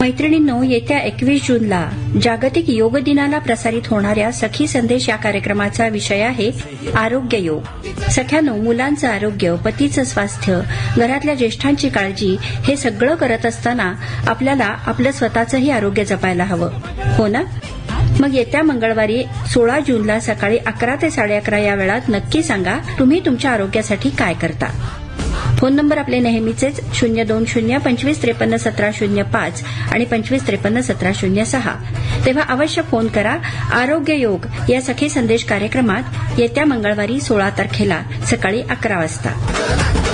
मैत्रिणींनो, येत्या 21 जूनला जागतिक योग दिनाला प्रसारित होणाऱ्या सखी संदेश या कार्यक्रमाचा विषय आहे आरोग्य योग. सख्यानो, मुलांचं आरोग्य, पतीचं स्वास्थ्य, घरातल्या ज्येष्ठांची काळजी हे सगळं करत असताना आपल्याला आपलं स्वतःचंही आरोग्य जपायला हवं, हो ना? मग येत्या मंगळवारी 16 जूनला सकाळी 11 ते 11:30 या वेळात नक्की सांगा तुम्ही तुमच्या आरोग्यासाठी काय करता. फोन नंबर आपले नेहमीचेच 02025531705 आणि 25531706. तेव्हा अवश्य फोन करा. आरोग्य योग या सखी संदेश कार्यक्रमात येत्या मंगळवारी 16 तारखेला सकाळी 11 वाजता.